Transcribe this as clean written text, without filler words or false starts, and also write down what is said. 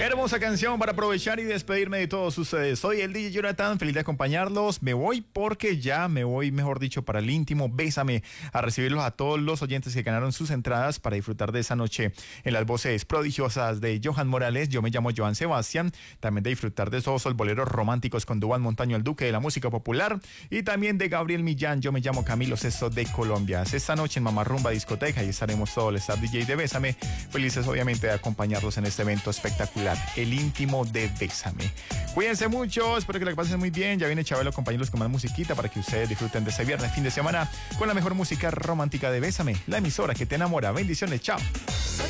Hermosa canción para aprovechar y despedirme de todos ustedes. Soy el DJ Jonathan, feliz de acompañarlos. Me voy porque ya me voy, mejor dicho, para el íntimo Bésame, a recibirlos a todos los oyentes que ganaron sus entradas para disfrutar de esa noche en las voces prodigiosas de Johan Morales. Yo me llamo Joan Sebastián. También de disfrutar de esos boleros románticos con Duván Montaño, el duque de la música popular. Y también de Gabriel Millán. Yo me llamo Camilo Sesto de Colombia. Esta noche en Mamarrumba Discoteca y estaremos todo el staff DJ de Bésame. Felices obviamente de acompañarlos en este evento espectacular, el íntimo de Bésame. Cuídense mucho, espero que la pasen muy bien. Ya viene Chabelo, compañeros, con más musiquita para que ustedes disfruten de este viernes, fin de semana, con la mejor música romántica de Bésame, la emisora que te enamora. Bendiciones, chao.